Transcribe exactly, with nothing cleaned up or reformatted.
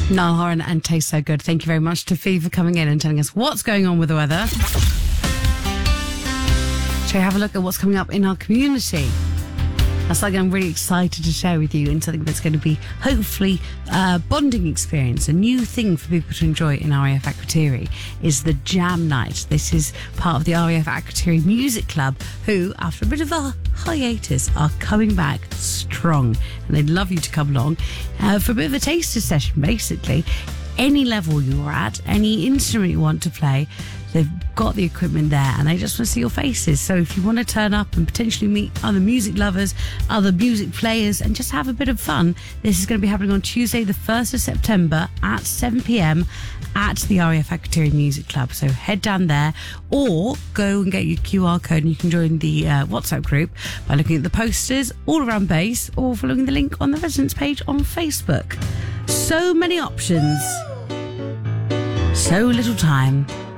Niall Horan and Taste So Good. Thank you very much to Fee for coming in and telling us what's going on with the weather. Shall we have a look at what's coming up in our community? That's something I'm really excited to share with you, and something that's going to be hopefully a bonding experience. A new thing for people to enjoy in R A F Akrotiri is the Jam Night. This is part of the R A F Akrotiri Music Club, who, after a bit of a hiatus, are coming back strong, and they'd love you to come along uh, for a bit of a taster session, basically. Any level you're at, any instrument you want to play, they've got the equipment there, and they just want to see your faces. So if you want to turn up and potentially meet other music lovers, other music players, and just have a bit of fun, this is going to be happening on Tuesday the first of September at seven p.m. at the R A F Akrotiri Music Club. So head down there, or go and get your Q R code, and you can join the uh, WhatsApp group by looking at the posters all around base, or following the link on the residence page on Facebook. So many options, so little time.